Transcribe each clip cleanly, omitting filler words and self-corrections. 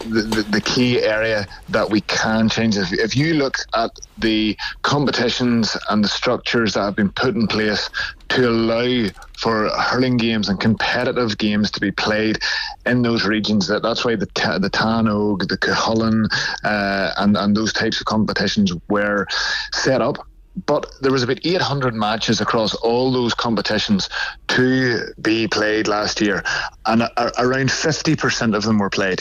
the key area that we can change. If you look at the competitions and the structures that have been put in place to allow for hurling games and competitive games to be played in those regions, that's why the Tanog, the Cuchulainn, and those types of competitions were set up. But there was about 800 matches across all those competitions to be played last year, and around 50% of them were played.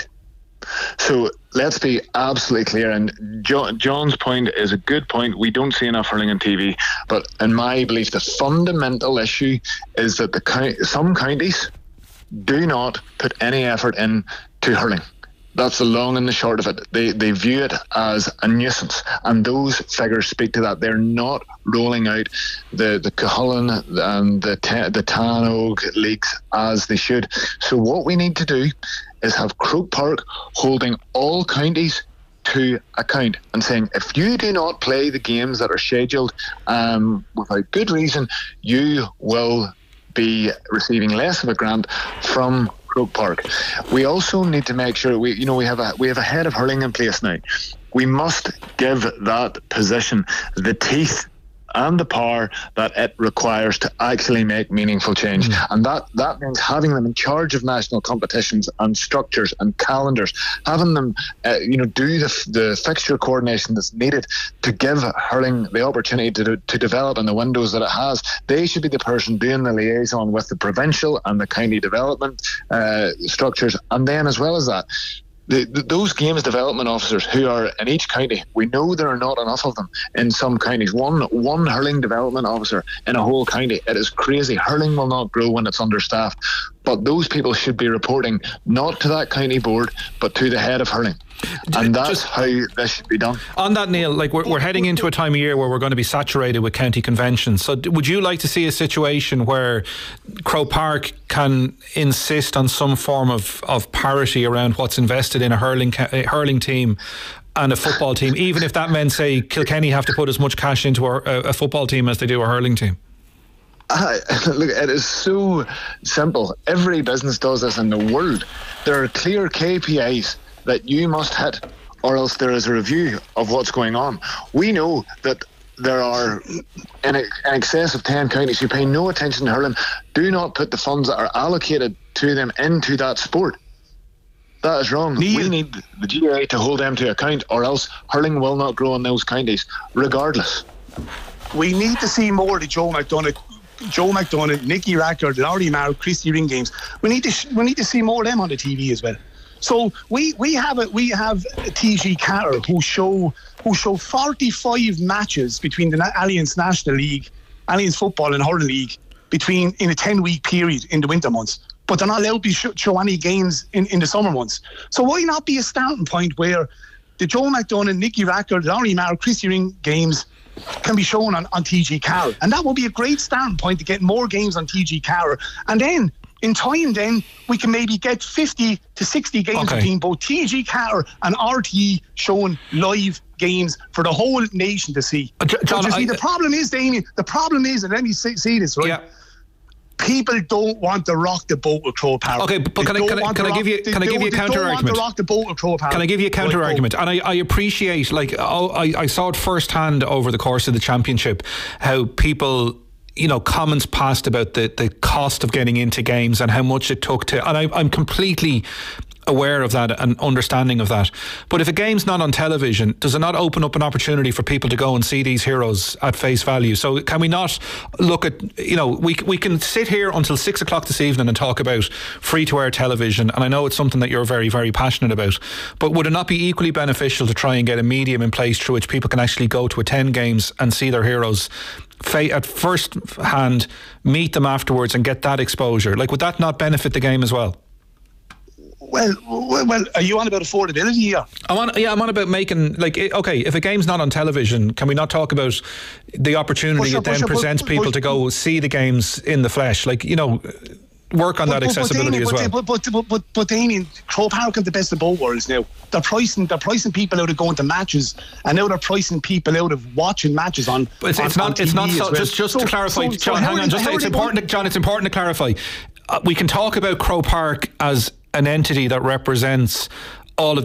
So let's be absolutely clear, and John's point is a good point. We don't see enough hurling on TV, but in my belief, the fundamental issue is that some counties do not put any effort in to hurling. That's the long and the short of it. They view it as a nuisance, and those figures speak to that. They're not rolling out the Cuchulainn and the Tanog leagues as they should. So what we need to do is have Croke Park holding all counties to account and saying, if you do not play the games that are scheduled without good reason, you will be receiving less of a grant from Croke Park. We also need to make sure we have a head of hurling in place now. We must give that position the teeth and the power that it requires to actually make meaningful change. And that means having them in charge of national competitions and structures and calendars, having them do the fixture coordination that's needed to give hurling the opportunity to develop in the windows that it has. They should be the person doing the liaison with the provincial and the county development structures. And then, as well as that, those games development officers who are in each county, we know there are not enough of them in some counties. One hurling development officer in a whole county. It is crazy. Hurling will not grow when it's understaffed. But those people should be reporting not to that county board, but to the head of hurling. And that's how this should be done. On that, Neil, like we're heading into a time of year where we're going to be saturated with county conventions. So would you like to see a situation where Croke Park can insist on some form of parity around what's invested in a hurling team and a football team, even if that meant, say, Kilkenny have to put as much cash into a football team as they do a hurling team? Look, it is so simple. Every business does this in the world. There are clear KPIs that you must hit, or else there is a review of what's going on. We know that there are in excess of 10 counties who pay no attention to hurling, do not put the funds that are allocated to them into that sport. That is wrong. We need the GAA to hold them to account, or else hurling will not grow in those counties, regardless. We need to see more of the Joe McDonagh, Nicky Rackard, Laurie Maher, Christy Ring games. We need to see more of them on the TV as well. So we have TG Carr who show 45 matches between the Alliance National League, Alliance Football and Hurling League in a 10-week period in the winter months. But they're not allowed to show any games in the summer months. So why not be a starting point where the Joe McDonagh, Nicky Rackard, Laurie Maher, Christy Ring games can be shown on TG Carr? And that will be a great starting point to get more games on TG Carr. And then in time, then we can maybe get 50 to 60 games between both TG Carr and RTE showing live games for the whole nation to see. John, the problem is, Damien, and let me say this, right? Yeah. People don't want to rock the boat with Croke Park. Okay, but can I give you a counter argument? Can I give you a counter argument? And I appreciate, I saw it firsthand over the course of the championship, how people, comments passed about the cost of getting into games and how much it took to, and I'm completely aware of that and understanding of that. But if a game's not on television, does it not open up an opportunity for people to go and see these heroes at face value? So can we not look at, we can sit here until 6 o'clock this evening and talk about free-to-air television, and I know it's something that you're very, very passionate about, but would it not be equally beneficial to try and get a medium in place through which people can actually go to attend games and see their heroes at first hand, meet them afterwards and get that exposure? Would that not benefit the game as well? Well, are you on about affordability here? I'm on about making, if a game's not on television, can we not talk about the opportunity it then presents people to go see the games in the flesh? Work on that accessibility as well. But Damien, Croke Park are the best of both worlds now. They're pricing people out of going to matches, and now they're pricing people out of watching matches on. But it's not so. Just to clarify, John, hang on. It's important, John. It's important to clarify. We can talk about Croke Park as an entity that represents all of